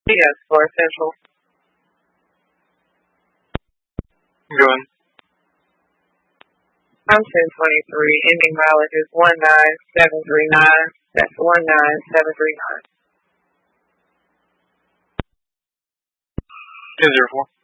Yes, for Central. Go ahead. I'm 1023. Ending mileage is 19739. That's 19739. 204.